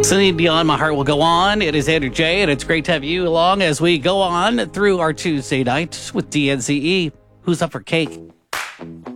Celine Dion, My Heart Will Go On. It is Andrew J, and it's great to have you along as we go on through our Tuesday night with DNCE. Who's up for cake?